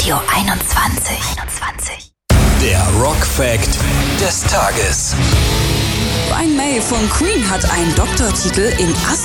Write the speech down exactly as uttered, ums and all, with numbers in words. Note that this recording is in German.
Radio einundzwanzig. einundzwanzig. Der Rock-Fact des Tages. Brian May von Queen hat einen Doktortitel in